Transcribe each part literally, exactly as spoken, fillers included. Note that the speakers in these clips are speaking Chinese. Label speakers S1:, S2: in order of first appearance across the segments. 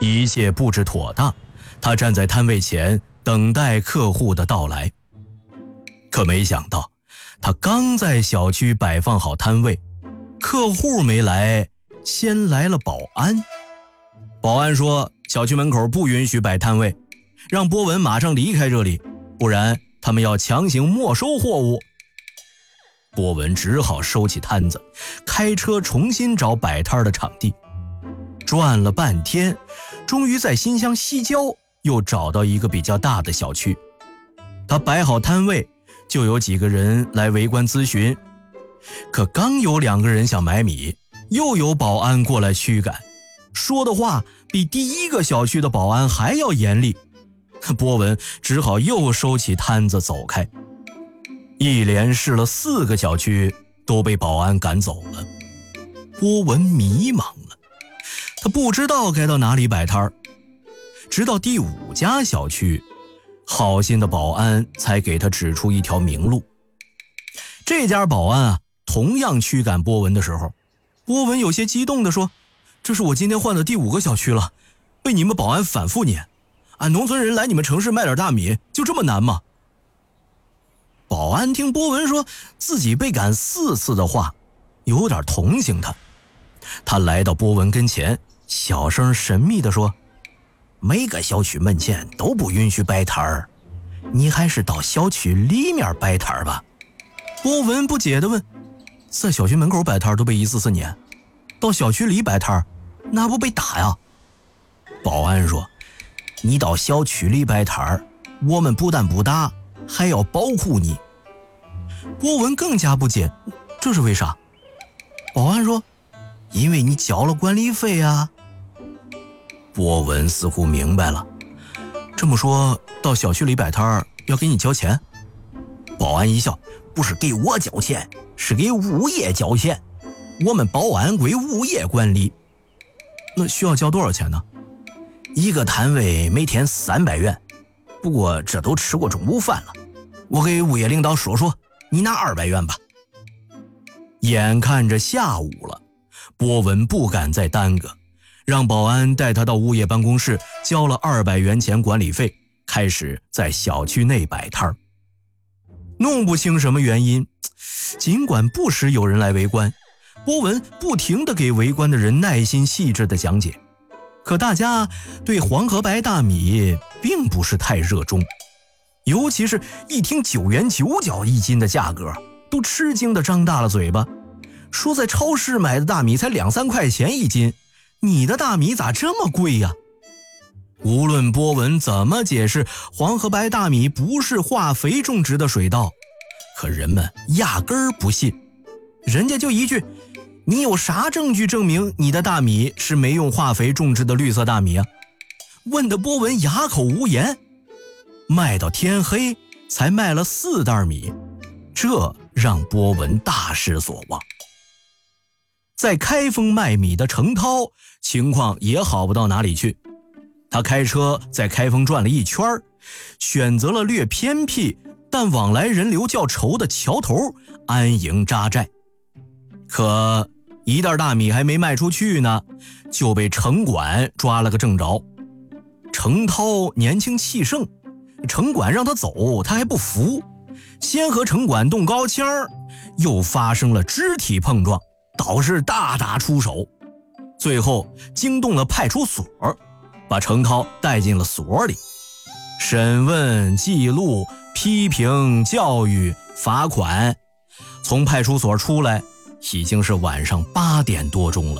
S1: 一切布置妥当，他站在摊位前等待客户的到来。可没想到，他刚在小区摆放好摊位，客户没来，先来了保安。保安说小区门口不允许摆摊位，让波文马上离开这里，不然他们要强行没收货物。波文只好收起摊子，开车重新找摆摊的场地。转了半天，终于在新乡西郊又找到一个比较大的小区。他摆好摊位，就有几个人来围观咨询。可刚有两个人想买米，又有保安过来驱赶，说的话比第一个小区的保安还要严厉。波文只好又收起摊子走开。一连试了四个小区，都被保安赶走了。波文迷茫了，他不知道该到哪里摆摊儿。直到第五家小区，好心的保安才给他指出一条明路。这家保安啊，同样驱赶波文的时候，波文有些激动地说：“这是我今天换的第五个小区了，被你们保安反复撵。俺农村人来你们城市卖点大米，就这么难吗？”保安听波文说自己被赶四次的话，有点同情他。他来到波文跟前，小声神秘地说：“每个小区门前都不允许摆摊儿，你还是到小区里面摆摊儿吧。”波文不解地问：“在小区门口摆摊儿都被一次次撵，到小区里摆摊儿，那不被打呀？”保安说：“你到小区里摆摊儿，我们不但不打，还要保护你。”波文更加不解，这是为啥？保安说：“因为你交了管理费啊。”波文似乎明白了，这么说到小区里摆摊儿要给你交钱？保安一笑：“不是给我交钱，是给物业交钱，我们保安归物业管理。”那需要交多少钱呢？一个摊位每天三百元，不过这都吃过中午饭了，我给物业领导说说，你拿二百元吧。眼看着下午了，波文不敢再耽搁，让保安带他到物业办公室，交了二百元钱管理费，开始在小区内摆摊儿。弄不清什么原因，尽管不时有人来围观，波文不停地给围观的人耐心细致地讲解，可大家对黄河白大米并不是太热衷，尤其是一听九元九角一斤的价格，都吃惊地张大了嘴巴，说在超市买的大米才两三块钱一斤，你的大米咋这么贵呀？无论波文怎么解释，黄河白大米不是化肥种植的水稻，可人们压根儿不信。人家就一句：“你有啥证据证明你的大米是没用化肥种植的绿色大米啊？”问得波文哑口无言。卖到天黑才卖了四袋米，这让波文大失所望。在开封卖米的程涛情况也好不到哪里去，他开车在开封转了一圈，选择了略偏僻但往来人流较稠的桥头安营扎寨。可一袋大米还没卖出去呢，就被城管抓了个正着。程涛年轻气盛，城管让他走他还不服，先和城管动高腔，又发生了肢体碰撞，导致大打出手，最后惊动了派出所，把程涛带进了所里，审问、记录、批评、教育、罚款。从派出所出来已经是晚上八点多钟了。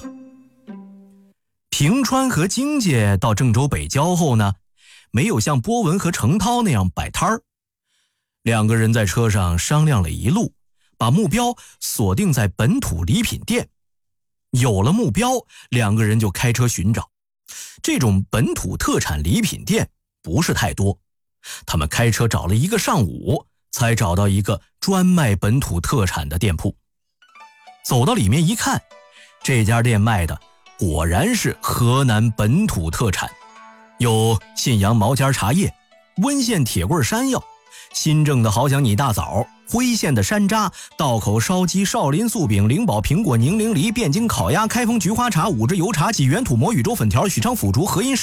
S1: 平川和金姐到郑州北郊后呢，没有像波文和程涛那样摆摊儿。两个人在车上商量了一路，把目标锁定在本土礼品店。有了目标，两个人就开车寻找。这种本土特产礼品店不是太多，他们开车找了一个上午，才找到一个专卖本土特产的店铺。走到里面一看，这家店卖的果然是河南本土特产，有信阳毛尖茶叶、温县铁棍山药、新郑的好想你大枣、徽县的山楂、道口烧鸡、少林素饼、灵宝苹果、宁陵梨、汴京烤鸭、开封菊花茶、五汁油茶及原土魔芋粥粉条、许昌腐竹、河阴